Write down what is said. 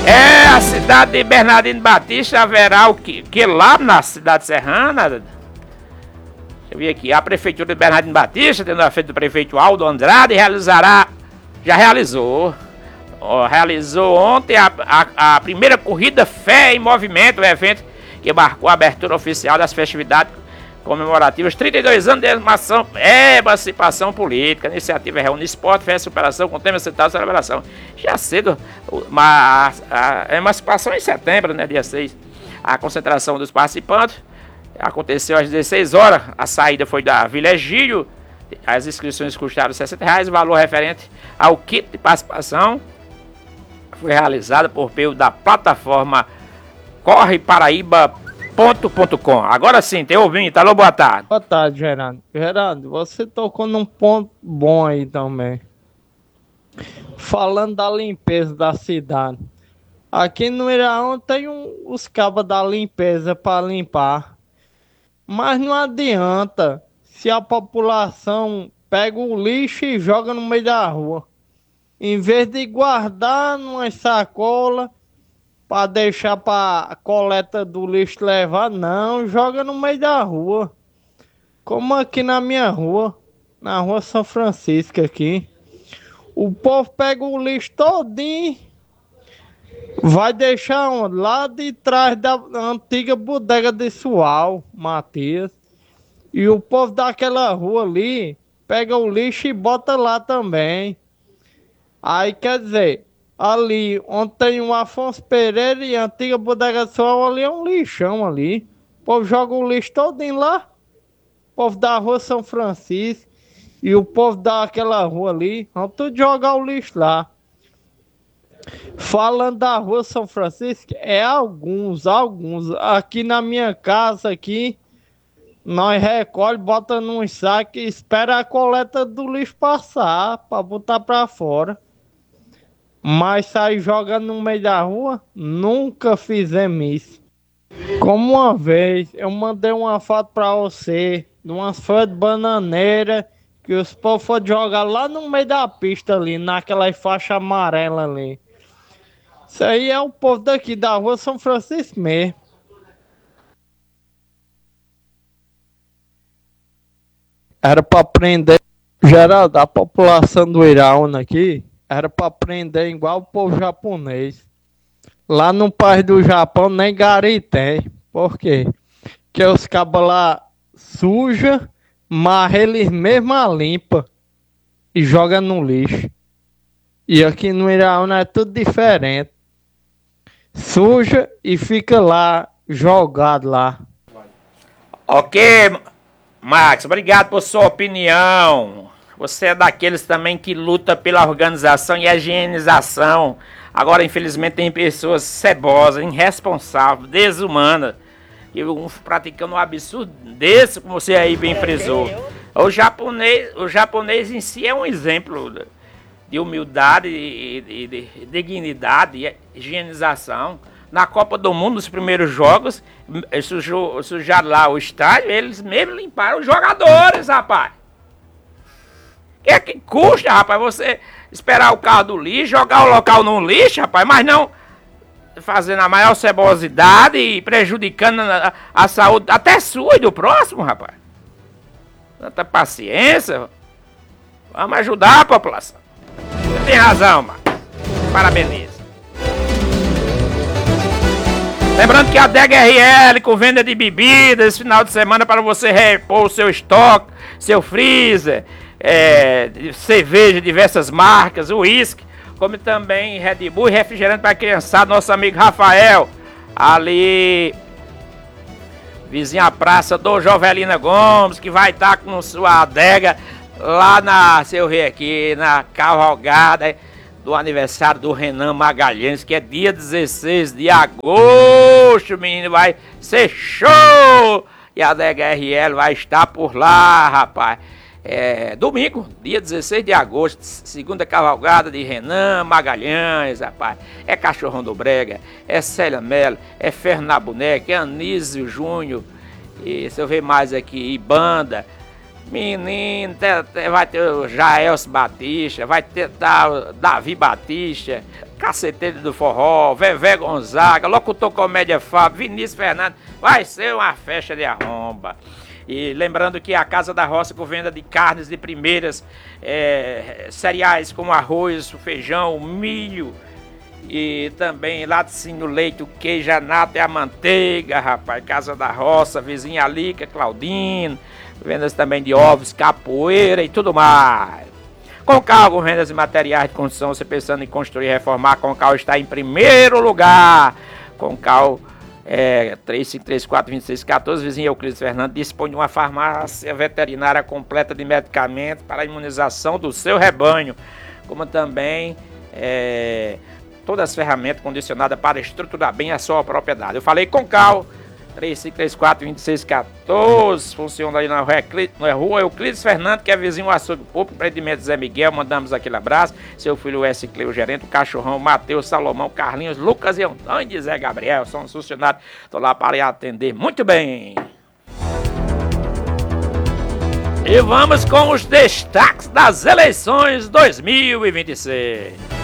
É a cidade de Bernardino Batista haverá o que lá na cidade serrana. Deixa eu ver aqui. A prefeitura de Bernardino Batista, tendo a feito do prefeito Aldo Andrade, realizou ontem a primeira corrida Fé em Movimento, o evento que marcou a abertura oficial das festividades comemorativas 32 anos de emancipação política. A iniciativa reúne esporte, fé e superação com tema citado celebração. Já cedo, a emancipação em setembro, né, dia 6. A concentração dos participantes aconteceu às 16 horas. A saída foi da Vila Egídio. As inscrições custaram R$60. O valor referente ao kit de participação foi realizado por meio da plataforma correparaíba.com. Agora sim, tem ouvinte. Alô, boa tarde. Boa tarde, Gerardo. Gerardo, você tocou num ponto bom aí também. Falando da limpeza da cidade. Aqui no Iraúna tem os cabos da limpeza para limpar. Mas não adianta se a população pega o lixo e joga no meio da rua. Em vez de guardar numa sacola para deixar para a coleta do lixo levar, não, joga no meio da rua. Como aqui na minha rua, na rua São Francisco aqui. O povo pega o lixo todinho, vai deixar onde? Lá de trás da antiga bodega de Sual, Matias. E o povo daquela rua ali pega o lixo e bota lá também. Aí quer dizer, ali onde tem o Afonso Pereira e a antiga bodega de Sual, ali é um lixão ali. O povo joga o lixo todinho lá. O povo da rua São Francisco e o povo daquela rua ali, vão tudo jogar o lixo lá. Falando da rua São Francisco, é alguns. Aqui na minha casa aqui, nós recolhe, bota num saco e espera a coleta do lixo passar para botar para fora. Mas sair jogando no meio da rua, nunca fizemos isso. Como uma vez, eu mandei uma foto para você de umas folhas de bananeira que os povos foram jogar lá no meio da pista ali, naquela faixa amarela ali. Isso aí é o povo daqui da rua São Francisco mesmo. Era para prender, Geraldo, a população do Iraúna aqui, era para prender igual o povo japonês. Lá no país do Japão nem gari tem. Por quê? Porque os cabos lá suja, mas eles mesmo a limpa e joga no lixo. E aqui no Iraúna é tudo diferente. Suja e fica lá, jogado lá. Ok, Max, obrigado por sua opinião. Você é daqueles também que luta pela organização e higienização. Agora, infelizmente, tem pessoas cebosas, irresponsáveis, desumanas, que praticando um absurdo desse, como você aí bem frisou. O japonês em si é um exemplo de humildade e de dignidade e higienização. Na Copa do Mundo, nos primeiros jogos, sujaram lá o estádio, eles mesmo limparam os jogadores, rapaz. O que é que custa, rapaz, você esperar o carro do lixo, jogar o local no lixo, rapaz, mas não fazendo a maior cebosidade e prejudicando a saúde até sua e do próximo, rapaz. Tanta paciência. Vamos ajudar a população. Você tem razão, mano. Parabenizo. Lembrando que a Adega RL com venda de bebidas esse final de semana para você repor o seu estoque, seu freezer, cerveja de diversas marcas, uísque, como também Red Bull e refrigerante para criançada, nosso amigo Rafael, ali, vizinha à praça do Jovelina Gomes, que vai estar com sua adega lá na, se eu ver aqui, na cavalgada do aniversário do Renan Magalhães, que é dia 16 de agosto, menino, vai ser show! E a Adega RL vai estar por lá, rapaz. Domingo, dia 16 de agosto, segunda cavalgada de Renan Magalhães, rapaz. É Cachorrão do Brega, é Célia Mello, é Fernando Boneca, é Anísio Júnior, e se eu ver mais aqui, e banda, Menino, vai ter o Jaelson Batista, vai ter o Davi Batista, Caceteiro do Forró, Vevé Gonzaga, Locutor Comédia Fábio, Vinícius Fernandes. Vai ser uma festa de arromba. E lembrando que a Casa da Roça, com venda de carnes de primeiras, cereais como arroz, feijão, milho, e também laticínio, leite, o queijo, a nata e a manteiga, rapaz. Casa da Roça, vizinha Alica, Claudino. Vendas também de ovos, capoeira e tudo mais. Concal, com vendas de materiais de construção. Você pensando em construir e reformar, Concal está em primeiro lugar. Concal 3534-2614, vizinho Euclides Fernandes, dispõe de uma farmácia veterinária completa de medicamentos para a imunização do seu rebanho, como também todas as ferramentas condicionadas para estruturar bem a sua propriedade. Eu falei Concal 3534-2614, funciona aí na rua Euclides Fernandes, que é vizinho do açougue público, empreendimento Zé Miguel. Mandamos aquele abraço. Seu filho S. Cleo, gerente, o cachorrão, Matheus, Salomão, Carlinhos, Lucas e Antônio de Zé Gabriel, são os funcionários, estou lá para atender. Muito bem. E vamos com os destaques das eleições 2026.